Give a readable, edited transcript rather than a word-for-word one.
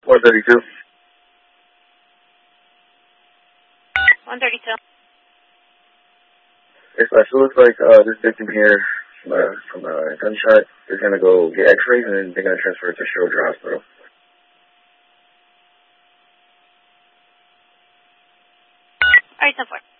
132. 132. It looks like this victim here from a gunshot is going to go get x-rays and then they're going to transfer it to Schroeder Hospital. Alright, 10-4.